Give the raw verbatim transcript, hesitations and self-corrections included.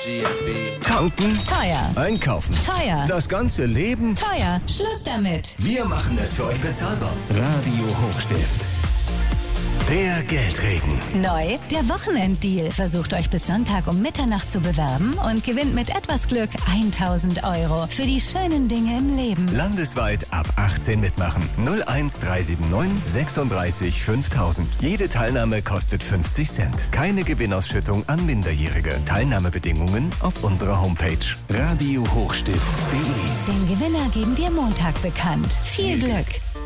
Tanken. Teuer. Einkaufen. Teuer. Das ganze Leben. Teuer. Schluss damit. Wir machen es für euch bezahlbar. Radio Hochstift. Der Geldregen. Neu, der Wochenenddeal. Versucht euch bis Sonntag um Mitternacht zu bewerben und gewinnt mit etwas Glück tausend Euro für die schönen Dinge im Leben. Landesweit ab achtzehn mitmachen. null eins drei sieben neun sechsunddreißig fünftausend. Jede Teilnahme kostet fünfzig Cent. Keine Gewinnausschüttung an Minderjährige. Teilnahmebedingungen auf unserer Homepage radio hochstift punkt de. Den Gewinner geben wir Montag bekannt. Viel Glück!